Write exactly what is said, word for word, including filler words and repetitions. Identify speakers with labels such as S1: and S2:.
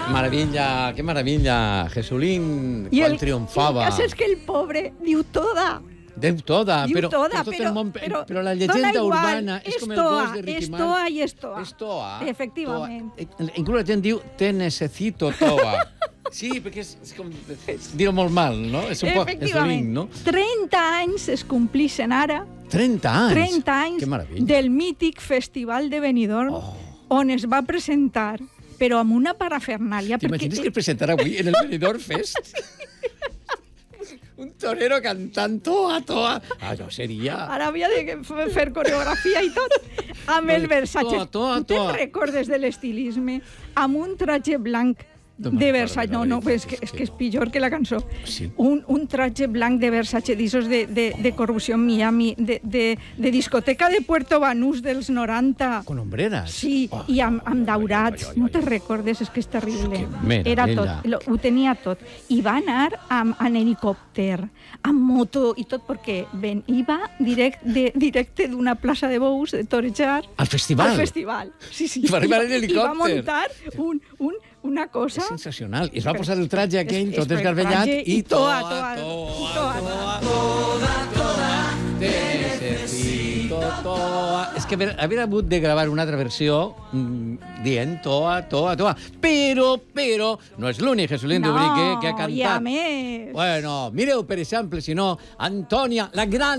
S1: Maravilla, qué maravilla. Jesulín,
S2: I
S1: quan
S2: el,
S1: triomfava.
S2: el cas és que el pobre diu toda.
S1: Déu toda,
S2: Diu
S1: però,
S2: toda,
S1: però, tot
S2: però,
S1: el món,
S2: però,
S1: però la
S2: dona
S1: llegenda
S2: igual,
S1: urbana és com el
S2: toa,
S1: gos de Ricky
S2: és
S1: Martin.
S2: toa i és toa.
S1: És toa.
S2: Efectivament.
S1: Toa. Inclús la gent diu, te necesito toa. Sí, perquè és, és com dir-ho molt mal, no? És un poc
S2: Efectivament.
S1: no?
S2: trenta anys es complixen ara,
S1: trenta anys?
S2: trenta anys
S1: Que meravella.
S2: del mític Festival de Benidorm,
S1: Oh.
S2: on es va presentar, però amb una parafernàlia.
S1: T'imagines que es presentarà avui en el Benidorm Fest? Un torero cantant toa, toa. Allò seria...
S2: Ara havia de fer coreografia i tot, amb el Versace.
S1: Toa, toa,
S2: Tu te'n
S1: toa.
S2: recordes de l'estilisme? Amb un traje blanc
S1: No
S2: de
S1: me'n
S2: Versace. No,
S1: recordo,
S2: no,
S1: la
S2: és que,
S1: veritat,
S2: és que és pitjor que la cançó.
S1: Sí.
S2: Un, un traje blanc de Versace, d'esos de, de, de corrupció en Miami, de, de, de discoteca de Puerto Banús dels noranta.
S1: Con hombreras.
S2: Sí,
S1: Oh,
S2: i amb, amb
S1: ai, ai,
S2: daurats.
S1: ai, ai,
S2: No
S1: ai.
S2: te recordes, és que és terrible.
S1: És que meravella.
S2: Era tot, lo, ho tenia tot. I va anar amb, en helicòpter, amb moto i tot, perquè ven, iba direct de, directe d'una plaça de bous, de torejar,
S1: Al festival.
S2: al festival. Sí, sí.
S1: I va arribar en
S2: I va
S1: helicòpter.
S2: muntar un, un, una cosa...
S1: És sensacional. I es va posar el traje aquell,
S2: És-
S1: tot
S2: és
S1: esgarbellat,
S2: traje
S1: i
S2: i toa,
S1: toa,
S2: toa,
S1: toa,
S2: toa,
S1: toa, toa, te necesito, toa. És que haver, haver hagut de gravar una altra versió mm, dient toa, toa, toa. Però, però, no és l'únic Jesulín
S2: No,
S1: Dubrique que ha
S2: i a
S1: cantat.
S2: més...
S1: Bueno, mireu, per exemple, si no, Antònia, la gran